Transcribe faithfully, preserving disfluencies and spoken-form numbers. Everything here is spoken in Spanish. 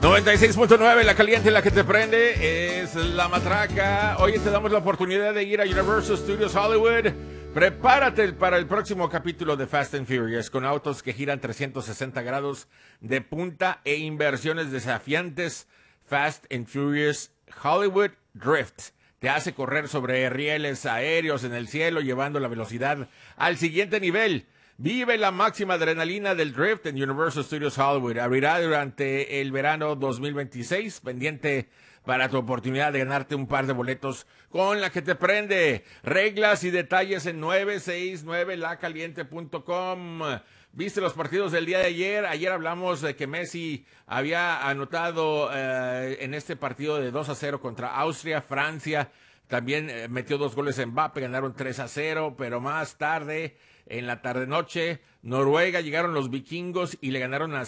noventa y seis punto nueve, la caliente, la que te prende, es La Matraca. Hoy te damos la oportunidad de ir a Universal Studios Hollywood. Prepárate para el próximo capítulo de Fast and Furious, con autos que giran trescientos sesenta grados de punta e inversiones desafiantes. Fast and Furious Hollywood Drift te hace correr sobre rieles aéreos en el cielo, llevando la velocidad al siguiente nivel. Vive la máxima adrenalina del drift en Universal Studios Hollywood. Abrirá durante el verano dos mil veintiséis, pendiente para tu oportunidad de ganarte un par de boletos con la que te prende. Reglas y detalles en nueve seis nueve la caliente punto com. ¿Viste los partidos del día de ayer? Ayer hablamos de que Messi había anotado eh, en este partido de dos a cero contra Austria. Francia también eh, metió dos goles en Mbappé, ganaron tres a cero, pero más tarde, en la tarde-noche, Noruega, llegaron los vikingos y le ganaron a